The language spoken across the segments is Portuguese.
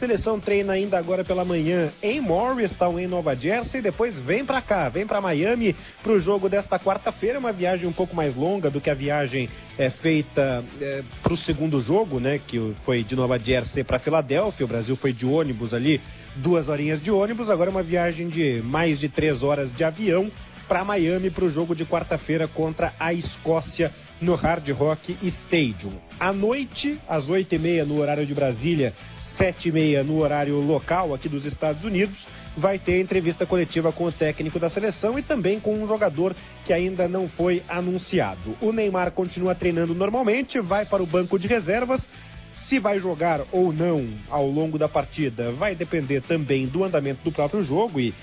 Seleção treina ainda agora pela manhã em Morristown, em Nova Jersey, e depois vem para cá, vem para Miami para o jogo desta quarta-feira. Uma viagem um pouco mais longa do que a viagem feita para o segundo jogo, né, que foi de Nova Jersey para Filadélfia. O Brasil foi de ônibus ali, 2 horinhas de ônibus. Agora uma viagem de mais de 3 horas de avião para Miami para o jogo de quarta-feira contra a Escócia no Hard Rock Stadium. À noite, às 8h30 no horário de Brasília, 7h30 no horário local aqui dos Estados Unidos, vai ter entrevista coletiva com o técnico da seleção e também com um jogador que ainda não foi anunciado. O Neymar continua treinando normalmente, vai para o banco de reservas. Se vai jogar ou não ao longo da partida vai depender também do andamento do próprio jogo e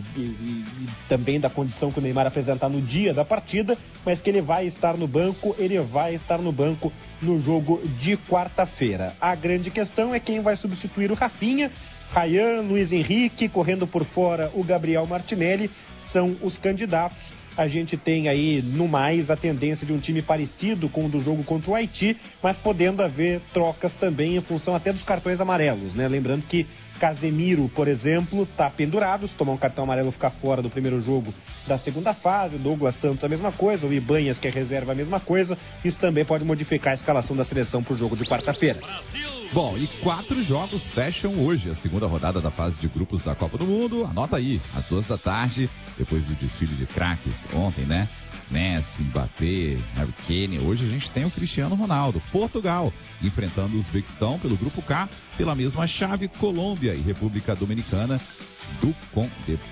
também da condição que o Neymar apresentar no dia da partida, mas que ele vai estar no banco no jogo de quarta-feira. A grande questão é quem vai substituir o Rafinha. Ryan, Luiz Henrique, correndo por fora o Gabriel Martinelli, são os candidatos. A gente tem aí, no mais, a tendência de um time parecido com o do jogo contra o Haiti, mas podendo haver trocas também em função até dos cartões amarelos, né? Lembrando que Casemiro, por exemplo, está pendurado. Se tomar um cartão amarelo, ficar fora do primeiro jogo da segunda fase. O Douglas Santos a mesma coisa, o Ibanhas, que é reserva, a mesma coisa. Isso também pode modificar a escalação da seleção para o jogo de quarta-feira. Bom, e 4 jogos fecham hoje a segunda rodada da fase de grupos da Copa do Mundo. Anota aí, às 2 da tarde, depois do desfile de craques ontem, né? Messi, Mbappé, Harry Kane. Hoje a gente tem o Cristiano Ronaldo. Portugal enfrentando o Uzbequistão pelo grupo K, pela mesma chave. Colômbia e República Dominicana do Congo,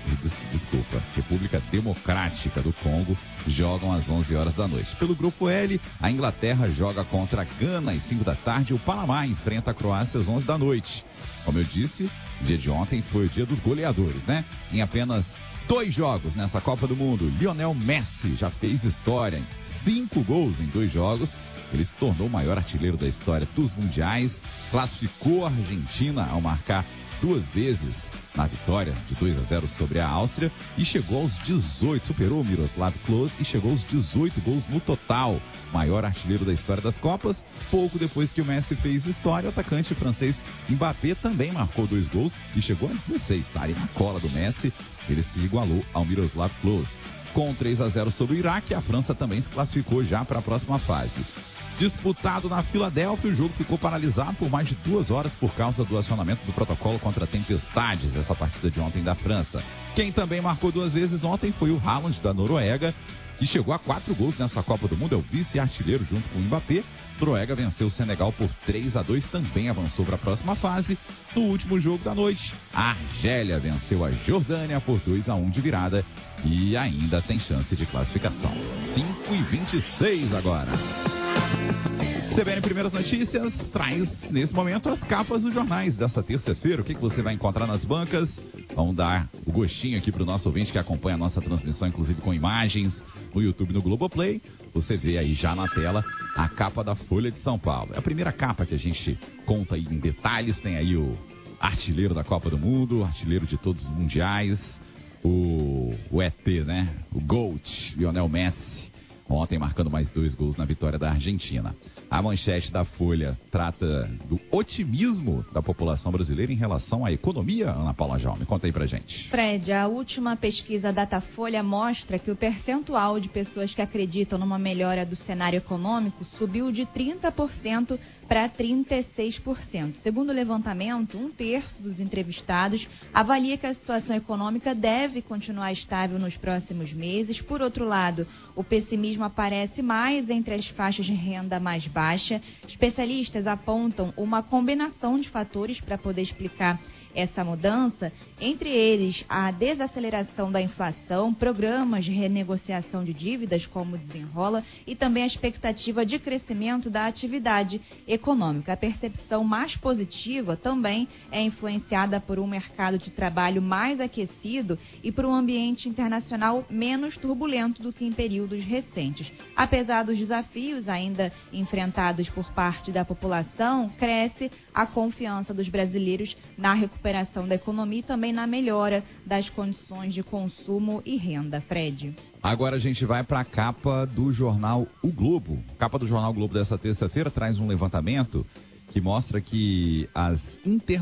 República Democrática do Congo jogam às 11 horas da noite. Pelo grupo L, a Inglaterra joga contra a Gana às 5 da tarde. O Panamá enfrenta a Croácia às 11 da noite. Como eu disse, o dia de ontem foi o dia dos goleadores, né? Em apenas 2 jogos nessa Copa do Mundo, Lionel Messi já fez história em 5 gols em 2 jogos. Ele se tornou o maior artilheiro da história dos mundiais, classificou a Argentina ao marcar 2 vezes na vitória de 2-0 sobre a Áustria e chegou aos 18, superou o Miroslav Klose e chegou aos 18 gols no total. Maior artilheiro da história das Copas. Pouco depois que o Messi fez história, o atacante francês Mbappé também marcou 2 gols e chegou a 16, tá ali na cola do Messi. Ele se igualou ao Miroslav Klose. Com 3-0 sobre o Iraque, a França também se classificou já para a próxima fase. Disputado na Filadélfia, o jogo ficou paralisado por mais de 2 horas por causa do acionamento do protocolo contra tempestades, essa partida de ontem da França. Quem também marcou 2 vezes ontem foi o Haaland da Noruega, que chegou a 4 gols nessa Copa do Mundo, é o vice-artilheiro junto com o Mbappé. Noruega venceu o Senegal por 3-2, também avançou para a próxima fase. No último jogo da noite, a Argélia venceu a Jordânia por 2-1 de virada e ainda tem chance de classificação. 5h26 agora. CBN Primeiras Notícias traz, nesse momento, as capas dos jornais dessa terça-feira. O que você vai encontrar nas bancas? Vamos dar o gostinho aqui para o nosso ouvinte que acompanha a nossa transmissão, inclusive com imagens, no YouTube, no Globoplay. Você vê aí já na tela a capa da Folha de São Paulo. É a primeira capa que a gente conta aí em detalhes. Tem aí o artilheiro da Copa do Mundo, artilheiro de todos os mundiais, o ET, né? O GOAT, Lionel Messi. Ontem marcando mais 2 gols na vitória da Argentina. A manchete da Folha trata do otimismo da população brasileira em relação à economia. Ana Paula Jaume, conta aí pra gente. Fred, a última pesquisa Datafolha mostra que o percentual de pessoas que acreditam numa melhora do cenário econômico subiu de 30% para 36%. Segundo o levantamento, 1/3 dos entrevistados avalia que a situação econômica deve continuar estável nos próximos meses. Por outro lado, o pessimismo aparece mais entre as faixas de renda mais baixa. Especialistas apontam uma combinação de fatores para poder explicar essa mudança, entre eles a desaceleração da inflação, programas de renegociação de dívidas como Desenrola e também a expectativa de crescimento da atividade econômica. A percepção mais positiva também é influenciada por um mercado de trabalho mais aquecido e por um ambiente internacional menos turbulento do que em períodos recentes. Apesar dos desafios ainda enfrentados por parte da população, cresce a confiança dos brasileiros na recuperação da economia e também na melhora das condições de consumo e renda. Fred. Agora a gente vai para a capa do jornal O Globo. A capa do jornal O Globo dessa terça-feira traz um levantamento que mostra que as